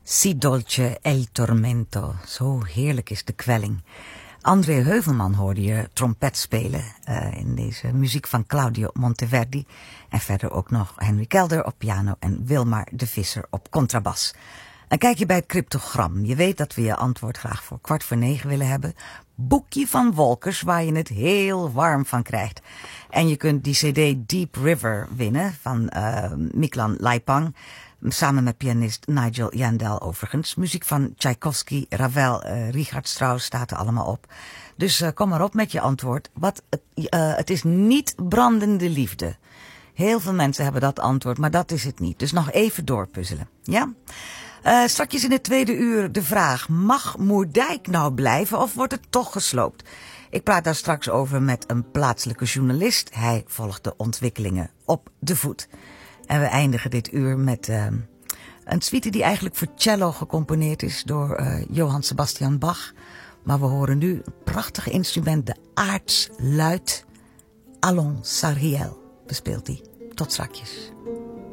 Si dolce è il tormento. Zo heerlijk is de kwelling. André Heuvelman hoorde je trompet spelen in deze muziek van Claudio Monteverdi. En verder ook nog Henry Kelder op piano en Wilmar de Visser op contrabas. Een kijkje bij het cryptogram. Je weet dat we je antwoord graag voor 8:45 willen hebben. Boekje van Wolkers waar je het heel warm van krijgt. En je kunt die cd Deep River winnen van Miklan Laipang. Samen met pianist Nigel Jandel overigens. Muziek van Tchaikovsky, Ravel, Richard Strauss staat er allemaal op. Dus kom maar op met je antwoord. Het is niet brandende liefde. Heel veel mensen hebben dat antwoord, maar dat is het niet. Dus nog even doorpuzzelen. Ja? Strakjes in het tweede uur de vraag: mag Moerdijk nou blijven of wordt het toch gesloopt? Ik praat daar straks over met een plaatselijke journalist. Hij volgt de ontwikkelingen op de voet. En we eindigen dit uur met een suite die eigenlijk voor cello gecomponeerd is door Johann Sebastian Bach. Maar we horen nu een prachtig instrument, de aartsluit. Allons Sariel bespeelt hij. Tot strakjes.